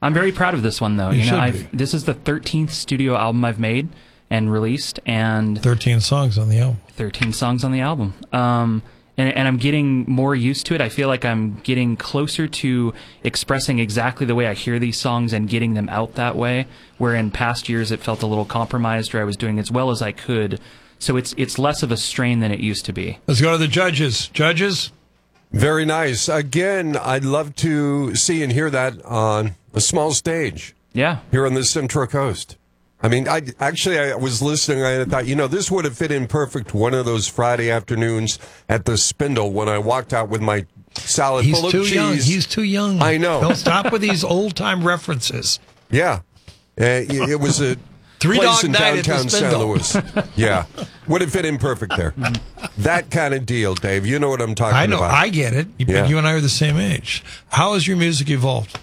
I'm very proud of this one, though. You should be. This is the 13th studio album I've made and released, and 13 songs on the album. 13 songs on the album. And I'm getting more used to it. I feel like I'm getting closer to expressing exactly the way I hear these songs and getting them out that way, where in past years it felt a little compromised, or I was doing as well as I could. So it's less of a strain than it used to be. Let's go to the judges. Judges? Very nice. Again, I'd love to see and hear that on a small stage. Yeah. Here on the Central Coast. I mean, I was listening and I thought, this would have fit in perfect one of those Friday afternoons at the Spindle when I walked out with my salad full of cheese. He's too young. I know. Don't stop with these old-time references. Yeah. It was a place in downtown San Luis. Yeah. Would have fit in perfect there. That kind of deal, Dave. You know what I'm talking about. I get it. But you and I are the same age. How has your music evolved?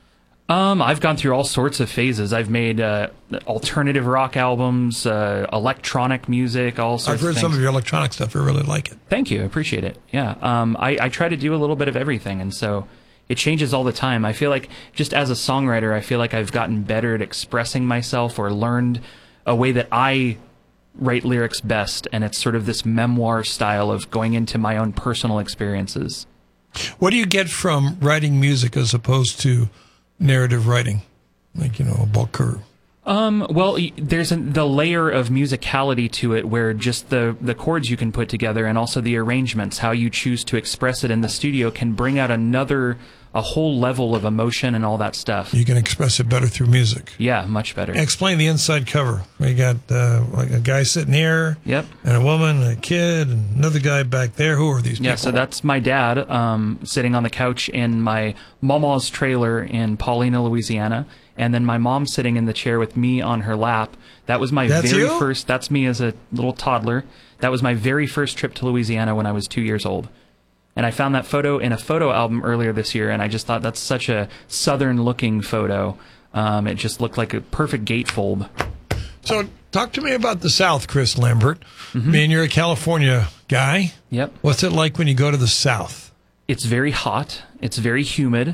I've gone through all sorts of phases. I've made alternative rock albums, electronic music, all sorts of things. I've heard some of your electronic stuff. I really like it. Thank you. I appreciate it. Yeah. I try to do a little bit of everything, and so it changes all the time. I feel like just as a songwriter, I feel like I've gotten better at expressing myself or learned a way that I write lyrics best, and it's sort of this memoir style of going into my own personal experiences. What do you get from writing music as opposed to narrative writing, like, a book or... Well, there's the layer of musicality to it where just the chords you can put together and also the arrangements, how you choose to express it in the studio can bring out a whole level of emotion and all that stuff. You can express it better through music. Yeah, much better. Explain the inside cover. We got like a guy sitting here, yep, and a woman, and a kid, and another guy back there. Who are these people? Yeah, so that's my dad sitting on the couch in my mama's trailer in Paulina, Louisiana. And then my mom sitting in the chair with me on her lap. That was that's me as a little toddler. That was my very first trip to Louisiana when I was 2 years old. And I found that photo in a photo album earlier this year, and I just thought that's such a southern-looking photo. It just looked like a perfect gatefold. So talk to me about the South, Chris Lambert. Mm-hmm. I mean, you're a California guy. Yep. What's it like when you go to the South? It's very hot. It's very humid.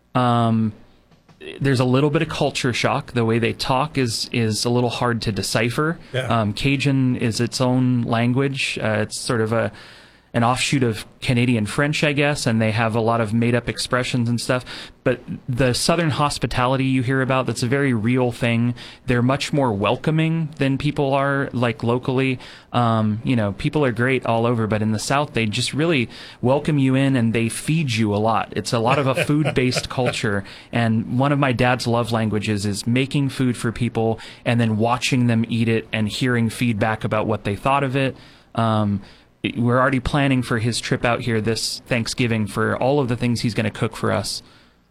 There's a little bit of culture shock. The way they talk is a little hard to decipher. Yeah. Cajun is its own language. It's sort of an offshoot of Canadian French, I guess, and they have a lot of made-up expressions and stuff. But the Southern hospitality you hear about, that's a very real thing. They're much more welcoming than people are, like, locally. People are great all over, but in the South, they just really welcome you in, and they feed you a lot. It's a lot of a food-based culture, and one of my dad's love languages is making food for people and then watching them eat it and hearing feedback about what they thought of it. We're already planning for his trip out here this Thanksgiving for all of the things he's going to cook for us.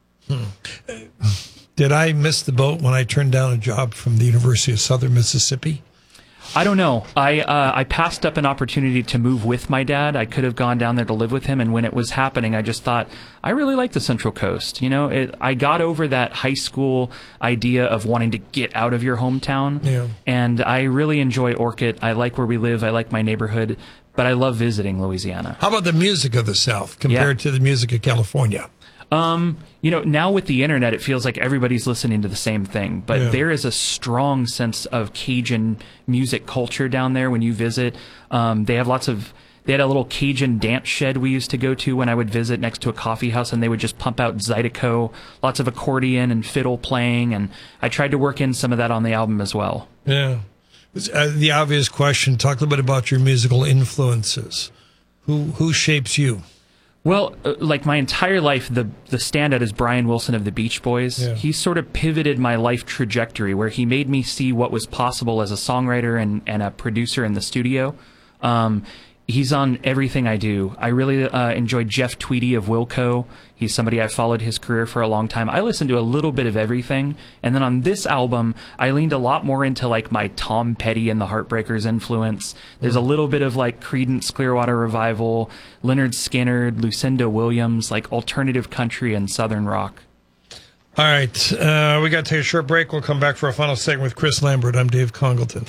Did I miss the boat when I turned down a job from the University of Southern Mississippi? I don't know. I passed up an opportunity to move with my dad. I could have gone down there to live with him, and when it was happening, I just thought, I really like the Central Coast. I got over that high school idea of wanting to get out of your hometown, and I really enjoy Orcutt. I like where we live. I like my neighborhood, but I love visiting Louisiana. How about the music of the South compared to the music of California? Now with the internet, it feels like everybody's listening to the same thing, but there is a strong sense of Cajun music culture down there when you visit. They had a little Cajun dance shed we used to go to when I would visit next to a coffee house, and they would just pump out Zydeco, lots of accordion and fiddle playing, and I tried to work in some of that on the album as well. Yeah. The obvious question, talk a little bit about your musical influences. Who shapes you? Well, like my entire life, the standout is Brian Wilson of the Beach Boys. Yeah. He sort of pivoted my life trajectory where he made me see what was possible as a songwriter and a producer in the studio. He's on everything I do. I really enjoyed Jeff Tweedy of Wilco. He's somebody I've followed his career for a long time. I listened to a little bit of everything. And then on this album, I leaned a lot more into like my Tom Petty and the Heartbreakers influence. There's a little bit of like Creedence Clearwater Revival, Lynyrd Skynyrd, Lucinda Williams, like alternative country and Southern rock. All right. We got to take a short break. We'll come back for a final segment with Chris Lambert. I'm Dave Congleton.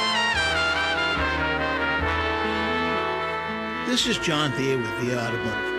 This is John Thea with The Automotive.